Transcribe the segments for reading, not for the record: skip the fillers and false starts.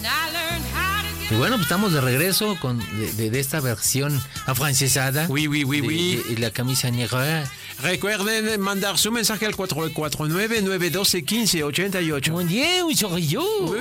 Y bueno, pues estamos de regreso de esta versión afrancesada. Oui. De la camisa negra. Recuerden mandar su mensaje al 449-912-1588. Muy bien, un zorrillo.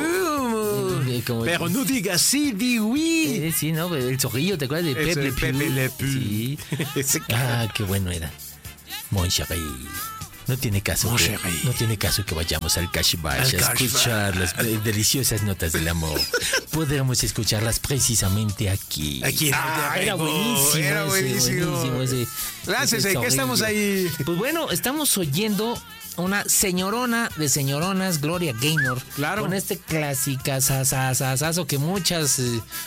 Pero no digas sí, di oui. Sí, no, el zorrillo, ¿te acuerdas de Pepe Le Pew? Sí. Qué bueno era. Mon chéri. No tiene caso que vayamos al Cash Bash a escuchar las deliciosas notas del amor. Podremos escucharlas precisamente aquí. Era buenísimo. Láncese, ¿qué estamos ahí? Pues bueno, estamos oyendo una señorona de señoronas, Gloria Gaynor. Claro. Con este clásica sasasasazo que muchos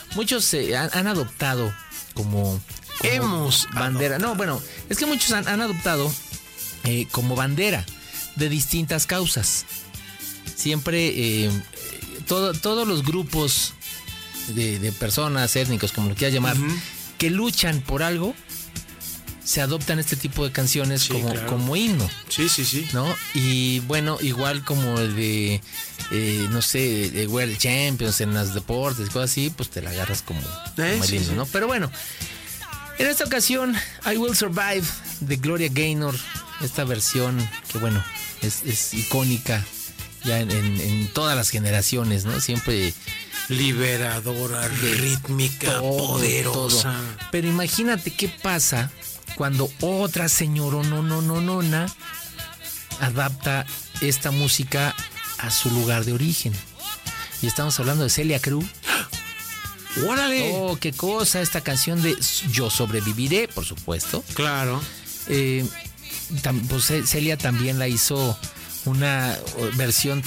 han adoptado como bandera. No, bueno, es que muchos han adoptado como bandera de distintas causas. Siempre todos los grupos de personas, étnicos, como lo quieras llamar, que luchan por algo, se adoptan este tipo de canciones como himno. Sí. ¿No? Y bueno, igual como el de no sé, de World Champions en los deportes, cosas así, pues te la agarras como el himno, ¿no? Pero bueno, en esta ocasión, I Will Survive de Gloria Gaynor. Esta versión que bueno, es icónica ya en todas las generaciones, ¿no? Siempre liberadora, rítmica, poderosa. Todo. Pero imagínate qué pasa cuando otra señoronononona adapta esta música a su lugar de origen. Y estamos hablando de Celia Cruz. ¡Órale! Oh, qué cosa, esta canción de Yo Sobreviviré, por supuesto. Claro. Pues Celia también la hizo una versión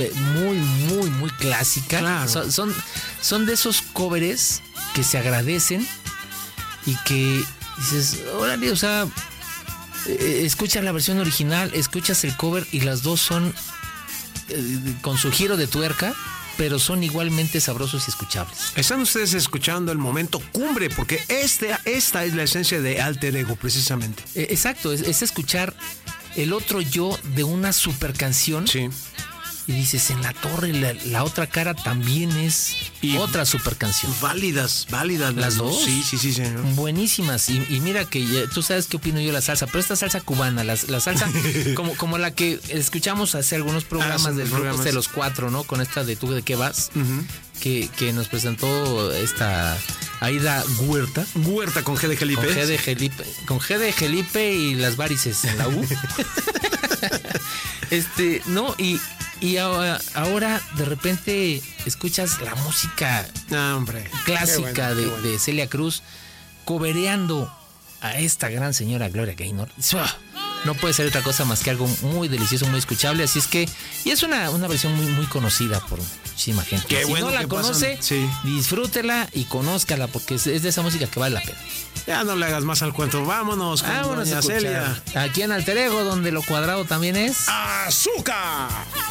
muy clásica. Claro. Son de esos covers que se agradecen y que dices, órale, o sea, escuchas la versión original, escuchas el cover y las dos son con su giro de tuerca, pero son igualmente sabrosos y escuchables. Están ustedes escuchando el momento cumbre, porque esta es la esencia de Alter Ego, precisamente. Exacto, es escuchar el otro yo de una super canción. Sí. Y dices, en la torre, la otra cara también es otra super canción. Válidas. ¿Las dos? Sí, señor. Buenísimas. Y mira que tú sabes qué opino yo de la salsa, pero esta salsa cubana, la salsa como la que escuchamos hace algunos programas del grupo de los cuatro, ¿no? Con esta de Tú de qué vas, que nos presentó esta Aida Huerta. Huerta con G de Felipe. Con G de Felipe y las varices en la U. ¿No? Y ahora de repente escuchas la música clásica de Celia Cruz cobereando a esta gran señora Gloria Gaynor. No puede ser otra cosa más que algo muy delicioso, muy escuchable. Así es que, y es una versión muy conocida por muchísima gente. Qué si bueno no la conoce, disfrútela y conózcala, porque es de esa música que vale la pena. Ya no le hagas más al cuento. Vámonos con doña Celia. Aquí en Alter Ego, donde lo cuadrado también es ¡azúcar!